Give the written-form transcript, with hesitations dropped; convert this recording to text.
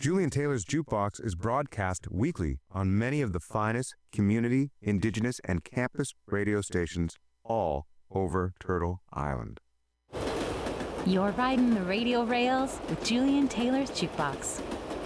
Julian Taylor's Jukebox is broadcast weekly on many of the finest community, indigenous, and campus radio stations all over Turtle Island. You're riding the radio rails with Julian Taylor's Jukebox.